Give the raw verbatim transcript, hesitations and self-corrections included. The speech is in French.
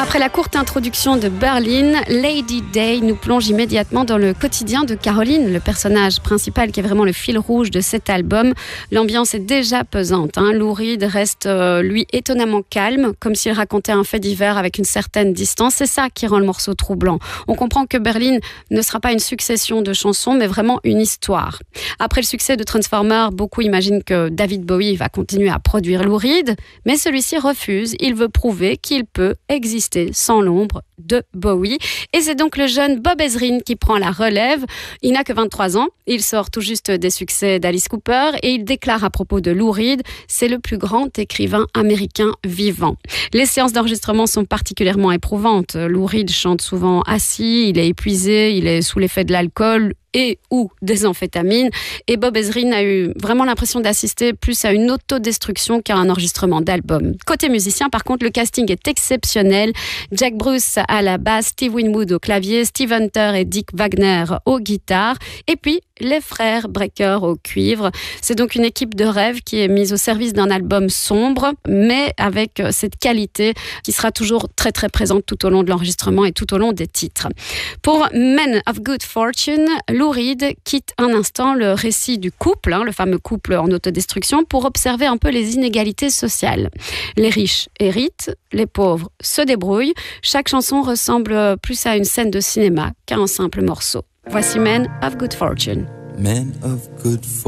Après la courte introduction de Berlin, Lady Day nous plonge immédiatement dans le quotidien de Caroline, le personnage principal qui est vraiment le fil rouge de cet album. L'ambiance est déjà pesante. Hein. Lou Reed reste, euh, lui, étonnamment calme, comme s'il racontait un fait divers avec une certaine distance. C'est ça qui rend le morceau troublant. On comprend que Berlin ne sera pas une succession de chansons, mais vraiment une histoire. Après le succès de Transformer, beaucoup imaginent que David Bowie va continuer à produire Lou Reed, mais celui-ci refuse. Il veut prouver qu'il peut exister sans l'ombre de Bowie. Et c'est donc le jeune Bob Ezrin qui prend la relève. Il n'a que vingt-trois ans. Il sort tout juste des succès d'Alice Cooper et il déclare à propos de Lou Reed, c'est le plus grand écrivain américain vivant. Les séances d'enregistrement sont particulièrement éprouvantes. Lou Reed chante souvent assis, il est épuisé, il est sous l'effet de l'alcool et ou des amphétamines. Et Bob Ezrin a eu vraiment l'impression d'assister plus à une autodestruction qu'à un enregistrement d'album. Côté musicien, par contre, le casting est exceptionnel. Jack Bruce à la basse, Steve Winwood au clavier, Steve Hunter et Dick Wagner aux guitares. Et puis, les frères Brecker au cuivre. C'est donc une équipe de rêve qui est mise au service d'un album sombre, mais avec cette qualité qui sera toujours très très présente tout au long de l'enregistrement et tout au long des titres. Pour Men of Good Fortune, Lou Reed quitte un instant le récit du couple, hein, le fameux couple en autodestruction, pour observer un peu les inégalités sociales. Les riches héritent, les pauvres se débrouillent. Chaque chanson ressemble plus à une scène de cinéma qu'à un simple morceau. Voici Men of Good Fortune. Men of good fortune.